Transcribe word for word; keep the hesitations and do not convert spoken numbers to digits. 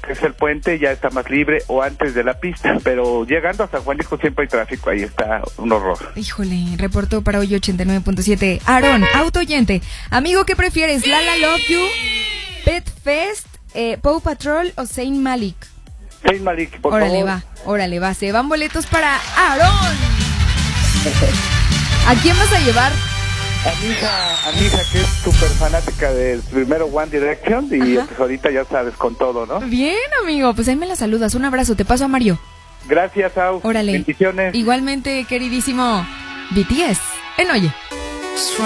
que es el puente, ya está más libre, o antes de la pista, pero llegando a San Juanico siempre hay tráfico, ahí está un horror. Híjole, reportó para hoy ochenta y nueve punto siete. Aarón, autoyente. Amigo, ¿qué prefieres? ¿Lala Love You, Pet Fest, eh, Paw Patrol o Saint Malik? Saint Malik, por órale, favor. va, órale, va. Se van boletos para Aarón. ¿A quién vas a llevar? A mi hija, a mi hija que es súper fanática del primero One Direction y Ajá. pues ahorita ya sabes, con todo, ¿no? Bien, amigo, pues ahí me la saludas. Un abrazo, te paso a Mario. Gracias, Au. Órale. Bendiciones. Igualmente, queridísimo B T S en Oye.